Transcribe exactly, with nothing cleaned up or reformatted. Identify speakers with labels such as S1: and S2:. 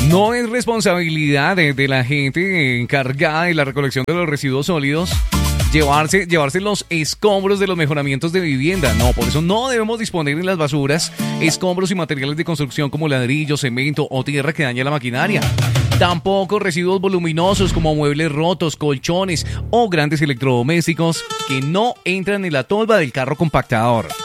S1: No es responsabilidad de, de la gente encargada de la recolección de los residuos sólidos llevarse, llevarse los escombros de los mejoramientos de vivienda. No, por eso no debemos disponer en las basuras escombros y materiales de construcción como ladrillo, cemento o tierra que daña la maquinaria. Tampoco residuos voluminosos como muebles rotos, colchones o grandes electrodomésticos que no entran en la tolva del carro compactador.